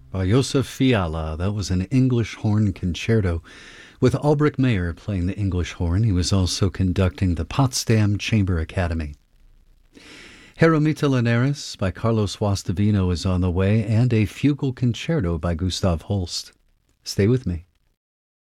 By Josef Fiala. That was an English horn concerto with Albrecht Meyer playing the English horn. He was also conducting the Potsdam Chamber Academy. Jeromita Linares by Carlos Guastavino is on the way, and a fugal concerto by Gustav Holst. Stay with me.